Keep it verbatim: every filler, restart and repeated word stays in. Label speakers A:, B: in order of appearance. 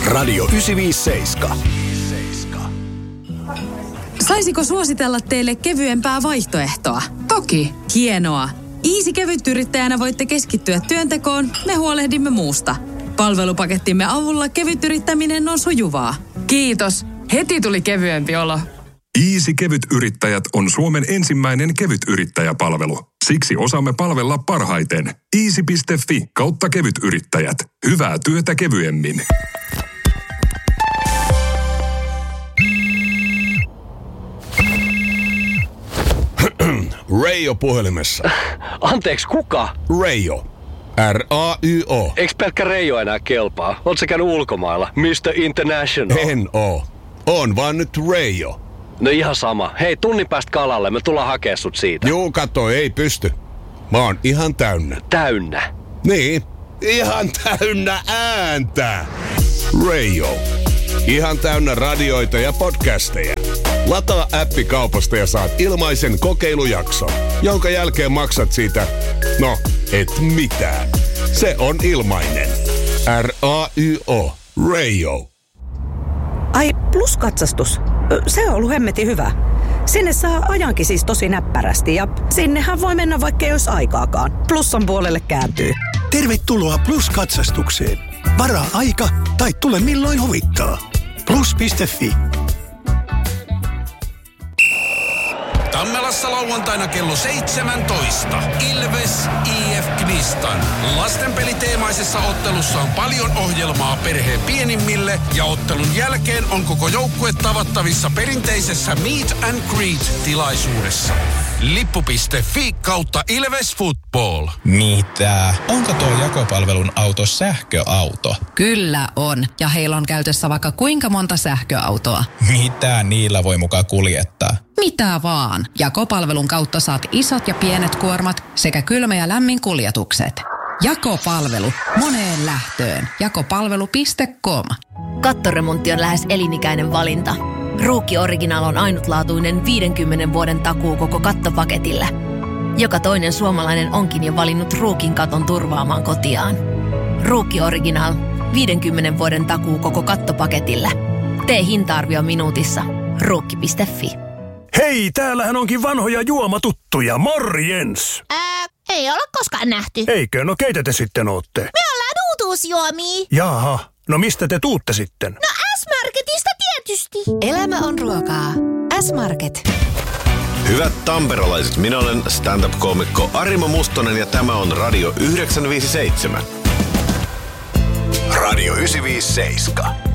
A: Radio yhdeksänsataaviisikymmentäseitsemän.
B: Saisiko suositella teille kevyempää vaihtoehtoa?
C: Toki.
B: Hienoa. Easy kevytyrittäjänä voitte keskittyä työntekoon, me huolehdimme muusta. Palvelupakettimme avulla kevytyrittäminen on sujuvaa.
C: Kiitos. Heti tuli kevyempi olo.
D: Easy Kevytyrittäjät on Suomen ensimmäinen kevytyrittäjäpalvelu. Siksi osaamme palvella parhaiten. easy piste fi kautta kevytyrittäjät. Hyvää työtä kevyemmin.
E: Reijo puhelimessa.
F: Anteeksi, kuka?
E: Reijo. R A Y O.
F: Eiks pelkkä Reijo enää kelpaa? Oot sä käynyt ulkomailla? mister International.
E: En oo. On vaan nyt Reijo.
F: No ihan sama. Hei, tunnin päästä kalalle. Me tullaan hakea sut siitä.
E: Juu, kato, ei pysty. Mä oon ihan täynnä.
F: Täynnä?
E: Niin, ihan täynnä ääntä. Reijo. Ihan täynnä radioita ja podcasteja. Lataa appi kaupasta ja saat ilmaisen kokeilujakson, jonka jälkeen maksat siitä, no, et mitään. Se on ilmainen. R A Y O. Reijo.
G: Ai, Plus-katsastus. Se on ollut hemmetin hyvä. Sinne saa ajankin siis tosi näppärästi ja sinnehän voi mennä vaikka ei olisi aikaakaan. Plussan puolelle kääntyy.
A: Tervetuloa Plus-katsastukseen. Varaa aika tai tule milloin huvittaa. Plus piste fi.
H: Tammelassa lauantaina kello seitsemäntoista. Ilves I F Knistan. Lastenpeliteemaisessa ottelussa on paljon ohjelmaa perheen pienimmille ja ottelun jälkeen on koko joukkue tavattavissa perinteisessä Meet and Greet-tilaisuudessa. Lippu piste fi kautta Ilves Football.
I: Mitä? Onko tuo jakopalvelun auto sähköauto?
J: Kyllä on. Ja heillä on käytössä vaikka kuinka monta sähköautoa.
I: Mitä niillä voi mukaan kuljettaa?
J: Mitä vaan. Jakopalvelun kautta saat isot ja pienet kuormat sekä kylmä- ja lämmin kuljetukset. Jakopalvelu. Moneen lähtöön. Jakopalvelu piste com.
K: Kattoremontti on lähes elinikäinen valinta. Ruukki Original on ainutlaatuinen viidenkymmenen vuoden takuu koko kattopaketille. Joka toinen suomalainen onkin jo valinnut Ruukin katon turvaamaan kotiaan. Ruukki Original. viidenkymmenen vuoden takuu koko kattopaketille. Tee hinta-arvio minuutissa. Ruukki piste fi.
A: Hei, täällähän onkin vanhoja juomatuttuja. Morjens!
L: Ää, ei olla koskaan nähty.
A: Eikö? No keitä te sitten ootte?
L: Me ollaan uutuusjuomia.
A: Jaha, no mistä te tuutte sitten?
L: No S-Marketista tietysti.
J: Elämä on ruokaa. S-Market.
M: Hyvät tamperolaiset, minä olen stand-up-koomikko Arimo Mustonen ja tämä on Radio yhdeksänsataaviisikymmentäseitsemän.
A: Radio yhdeksänsataaviisikymmentäseitsemän.